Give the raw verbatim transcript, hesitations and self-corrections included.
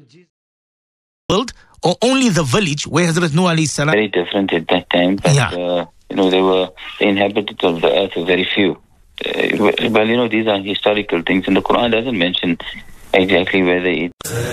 World or only the village where Hazrat Nuh alayhi salam? Very different at that time, but Yeah. uh, you know, they were the inhabitants of the earth were very few. Uh, well, you know, these are historical things, and the Quran doesn't mention exactly where they eat.